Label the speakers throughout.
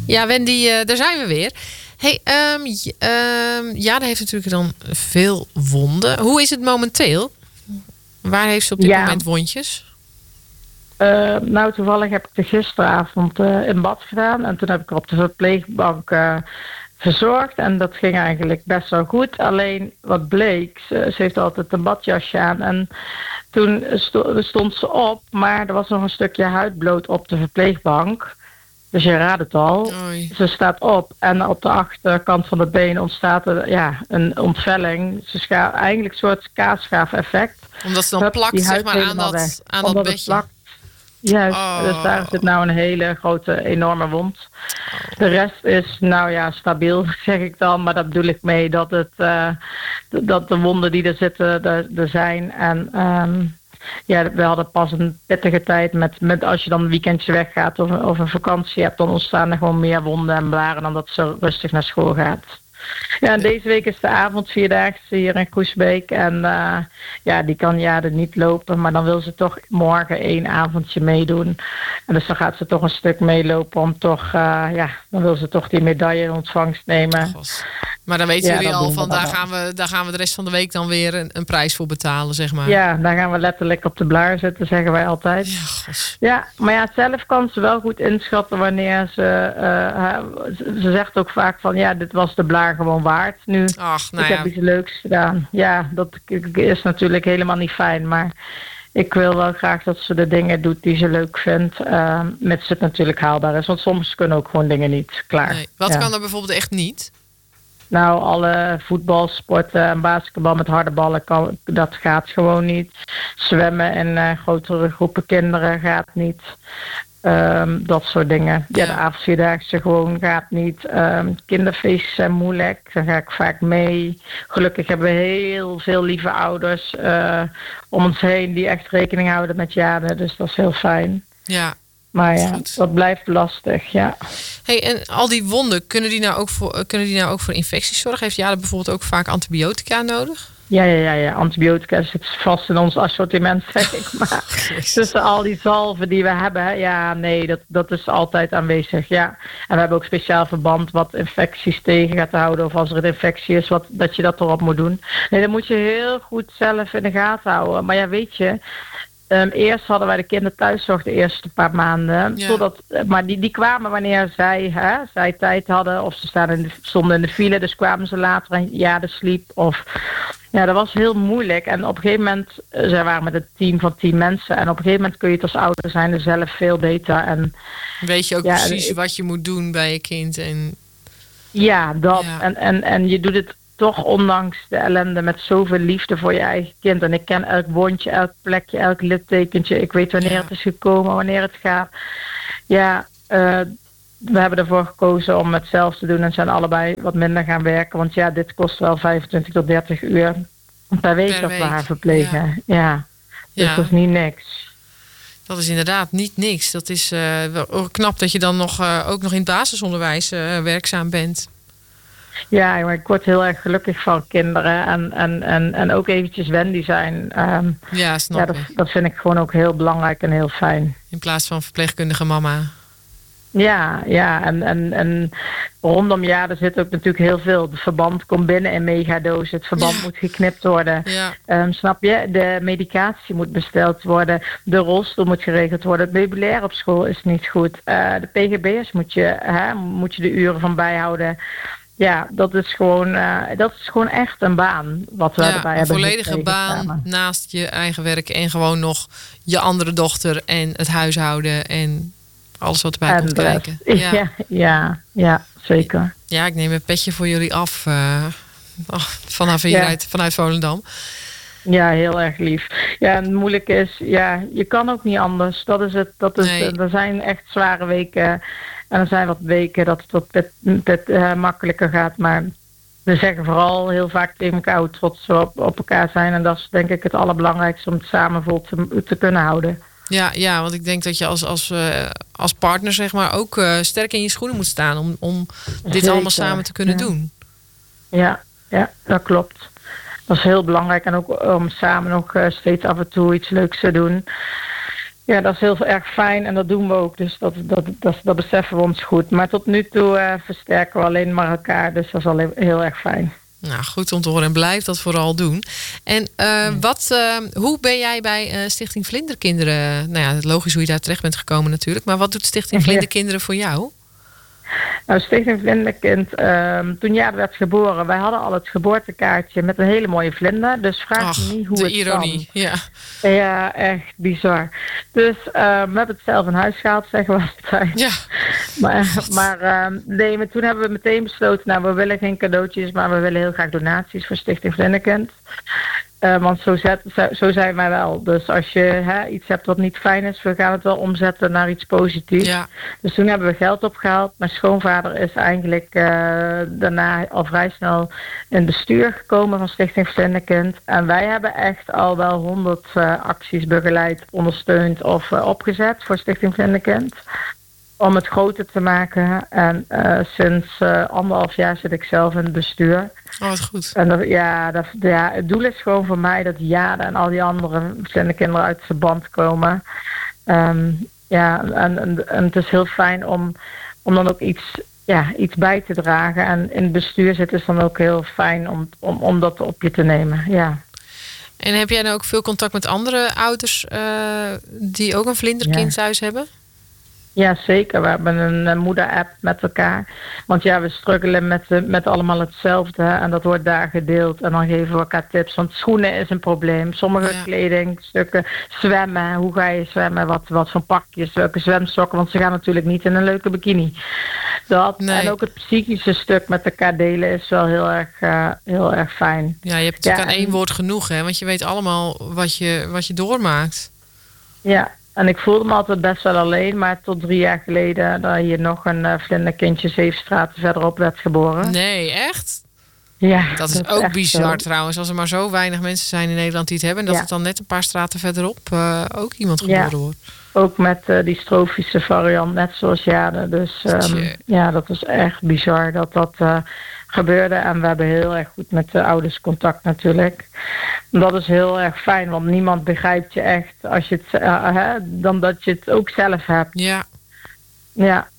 Speaker 1: Ja, Wendy, daar zijn we weer. Hey, Jade heeft natuurlijk dan veel wonden. Hoe is het momenteel? Waar heeft ze op dit moment wondjes?
Speaker 2: Nou, toevallig heb ik er gisteravond in bad gedaan. En toen heb ik haar op de verpleegbank verzorgd. En dat ging eigenlijk best wel goed. Alleen wat bleek, ze heeft altijd een badjasje aan. En toen stond ze op, maar er was nog een stukje huid bloot op de verpleegbank. Dus je raadt het al.
Speaker 1: Oei.
Speaker 2: Ze staat op en op de achterkant van het been ontstaat er een ontvelling. Eigenlijk een soort kaasschaaf-effect.
Speaker 1: Omdat ze dan plakt zeg maar, aan dat bedje.
Speaker 2: Juist, dus daar zit nou een hele grote, enorme wond. De rest is, stabiel, zeg ik dan. Maar daar bedoel ik mee dat dat de wonden die er zitten, er zijn. En we hadden pas een pittige tijd met als je dan een weekendje weggaat of een vakantie hebt, dan ontstaan er gewoon meer wonden en blaren dan dat ze rustig naar school gaat. Ja, en deze week is de avondvierdaagse hier in Groesbeek. En die kan Jade niet lopen. Maar dan wil ze toch morgen 1 avondje meedoen. En dus dan gaat ze toch een stuk meelopen om toch... dan wil ze toch die medaille in ontvangst nemen.
Speaker 1: Maar dan weten jullie al van, daar gaan we de rest van de week dan weer een prijs voor betalen, zeg maar.
Speaker 2: Ja, daar gaan we letterlijk op de blaar zitten, zeggen wij altijd. Ja, maar zelf kan ze wel goed inschatten wanneer ze zegt ook vaak van, dit was de blaar gewoon waard nu. Ik heb iets leuks gedaan. Ja, dat is natuurlijk helemaal niet fijn, maar ik wil wel graag dat ze de dingen doet die ze leuk vindt. Mits het natuurlijk haalbaar is, want soms kunnen ook gewoon dingen niet. Klaar.
Speaker 1: Nee. Wat kan er bijvoorbeeld echt niet?
Speaker 2: Nou, alle voetbalsporten en basketbal met harde ballen, dat gaat gewoon niet. Zwemmen in grotere groepen kinderen gaat niet. Dat soort dingen. Ja, de avondvierdaagse gewoon gaat niet. Kinderfeestjes zijn moeilijk. Daar ga ik vaak mee. Gelukkig hebben we heel veel lieve ouders om ons heen die echt rekening houden met Jade. Dus dat is heel fijn.
Speaker 1: Ja.
Speaker 2: Maar dat blijft lastig, ja.
Speaker 1: Hey, en al die wonden, kunnen die nou ook voor infecties zorgen? Heeft Jade bijvoorbeeld ook vaak antibiotica nodig?
Speaker 2: Ja. Antibiotica zit vast in ons assortiment, zeg ik maar. Tussen al die zalven die we hebben, dat is altijd aanwezig, ja. En we hebben ook speciaal verband wat infecties tegen gaat houden. Of als er een infectie is, dat je dat erop moet doen. Nee, dat moet je heel goed zelf in de gaten houden. Maar ja, weet je... eerst hadden wij de kinderthuiszorg de eerste paar maanden. Ja. Maar die kwamen wanneer zij tijd hadden. Of ze stonden in de file. Dus kwamen ze later en Jade sliep. Of, dat was heel moeilijk. En op een gegeven moment... Zij waren met een team van 10 mensen. En op een gegeven moment kun je het als ouder zijn zelf veel beter. En,
Speaker 1: weet je ook precies wat je moet doen bij je kind.
Speaker 2: Ja, dat. Ja. En je doet het... toch ondanks de ellende met zoveel liefde voor je eigen kind. En ik ken elk wondje, elk plekje, elk littekentje. Ik weet wanneer het is gekomen, wanneer het gaat. Ja, we hebben ervoor gekozen om het zelf te doen. En zijn allebei wat minder gaan werken. Want dit kost wel 25 tot 30 uur per week dat we haar verplegen. Ja. Dus dat is niet niks.
Speaker 1: Dat is inderdaad niet niks. Dat is wel knap dat je dan ook nog in het basisonderwijs werkzaam bent.
Speaker 2: Ja, maar ik word heel erg gelukkig van kinderen en ook eventjes Wendy zijn.
Speaker 1: Snap ik.
Speaker 2: Dat vind ik gewoon ook heel belangrijk en heel fijn.
Speaker 1: In plaats van verpleegkundige mama.
Speaker 2: Ja, en rondom Jade zit ook natuurlijk heel veel. Het verband komt binnen in megadoos. Het verband moet geknipt worden. Ja. Snap je? De medicatie moet besteld worden. De rolstoel moet geregeld worden. Het meubilair op school is niet goed. De PGB'ers moet je de uren van bijhouden. Ja, dat is gewoon echt een baan wat we erbij hebben.
Speaker 1: Een volledige baan samen. Naast je eigen werk en gewoon nog je andere dochter en het huishouden en alles wat erbij komt kijken.
Speaker 2: Ja, zeker.
Speaker 1: Ja, ik neem een petje voor jullie af vanuit Volendam. Ja,
Speaker 2: heel erg lief. Ja, en het moeilijke is, je kan ook niet anders. Dat is het. Er zijn echt zware weken. En er zijn wat weken dat het makkelijker gaat. Maar we zeggen vooral heel vaak tegen elkaar hoe trots we op elkaar zijn. En dat is denk ik het allerbelangrijkste om het samen vol te kunnen houden.
Speaker 1: Ja, want ik denk dat je als partner zeg maar ook sterk in je schoenen moet staan om dit
Speaker 2: Zeker,
Speaker 1: allemaal samen te kunnen doen.
Speaker 2: Ja, dat klopt. Dat is heel belangrijk. En ook om samen nog steeds af en toe iets leuks te doen. Ja, dat is heel erg fijn en dat doen we ook. Dus dat beseffen we ons goed. Maar tot nu toe versterken we alleen maar elkaar. Dus dat is al heel erg fijn.
Speaker 1: Nou, goed om te horen en blijf dat vooral doen. En hoe ben jij bij Stichting Vlinderkinderen? Nou ja, het is logisch hoe je daar terecht bent gekomen natuurlijk. Maar wat doet Stichting Vlinderkinderen voor jou?
Speaker 2: Nou, Stichting Vlinderkind, toen Jade werd geboren, wij hadden al het geboortekaartje met een hele mooie vlinder. Dus vraag me niet hoe het
Speaker 1: ironie,
Speaker 2: kan.
Speaker 1: ja.
Speaker 2: Ja, echt bizar. Dus we hebben het zelf in huis gehaald, zeggen we altijd.
Speaker 1: Ja.
Speaker 2: Maar toen hebben we meteen besloten, nou, we willen geen cadeautjes, maar we willen heel graag donaties voor Stichting Vlinderkind. Want zo zijn wij wel. Dus als je iets hebt wat niet fijn is, we gaan het wel omzetten naar iets positiefs.
Speaker 1: Ja.
Speaker 2: Dus toen hebben we geld opgehaald. Mijn schoonvader is eigenlijk daarna al vrij snel in het bestuur gekomen van Stichting Vlinderkind. En wij hebben echt al wel 100 acties begeleid, ondersteund of opgezet voor Stichting Vlinderkind. Om het groter te maken. En sinds 1,5 jaar zit ik zelf in het bestuur.
Speaker 1: Oh, wat goed.
Speaker 2: En het doel is gewoon voor mij dat Jade en al die andere vlinderkinderen uit zijn band komen. En het is heel fijn om dan ook iets bij te dragen. En in het bestuur zitten is dan ook heel fijn om dat op je te nemen. Ja.
Speaker 1: En heb jij nou ook veel contact met andere ouders die ook een vlinderkind thuis hebben?
Speaker 2: Ja, zeker. We hebben een moeder-app met elkaar. Want ja, we struggelen met allemaal hetzelfde. En dat wordt daar gedeeld. En dan geven we elkaar tips. Want schoenen is een probleem. Sommige kledingstukken. Zwemmen. Hoe ga je zwemmen? Wat voor pakjes? Welke zwemsokken? Want ze gaan natuurlijk niet in een leuke bikini. En ook het psychische stuk met elkaar delen is wel heel erg fijn.
Speaker 1: Ja, je hebt natuurlijk aan één woord genoeg. Hè? Want je weet allemaal wat je doormaakt.
Speaker 2: Ja. En ik voelde me altijd best wel alleen, maar tot 3 jaar geleden dat hier nog een vlinderkindje 7 straten verderop werd geboren.
Speaker 1: Nee, echt?
Speaker 2: Ja.
Speaker 1: Dat is ook bizar trouwens, als er maar zo weinig mensen zijn in Nederland die het hebben. En dat het dan net een paar straten verderop ook iemand geboren wordt.
Speaker 2: Ook met die strofische variant, net zoals Jade. Dus dat is echt bizar dat gebeurde. En we hebben heel erg goed met de ouders contact natuurlijk. Dat is heel erg fijn, want niemand begrijpt je echt als je het, dan dat je het ook zelf hebt.
Speaker 1: Ja.
Speaker 2: Ja.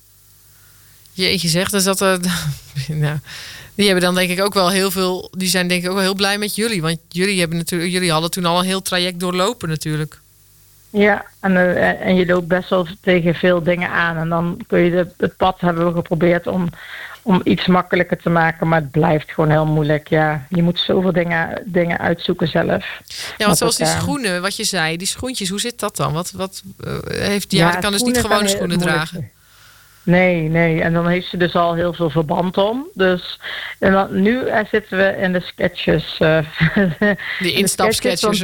Speaker 1: Jeetje zegt, dus dat nou, die hebben dan denk ik ook wel heel veel. Die zijn denk ik ook wel heel blij met jullie, want jullie hadden toen al een heel traject doorlopen natuurlijk.
Speaker 2: Ja, en je loopt best wel tegen veel dingen aan. En dan kun je het pad hebben we geprobeerd om iets makkelijker te maken. Maar het blijft gewoon heel moeilijk. Ja, je moet zoveel dingen uitzoeken zelf.
Speaker 1: Ja, want zoals die schoenen, wat je zei. Die schoentjes, hoe zit dat dan? Wat heeft die kan dus niet gewone schoenen dragen?
Speaker 2: Nee. En dan heeft ze dus al heel veel verband om. Dus nu zitten we in de sketches.
Speaker 1: Die instapsketches.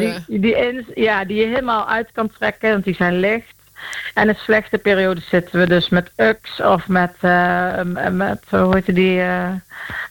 Speaker 2: Die je helemaal uit kan trekken, want die zijn licht. En in slechte periodes zitten we dus met UX of met hoe heet die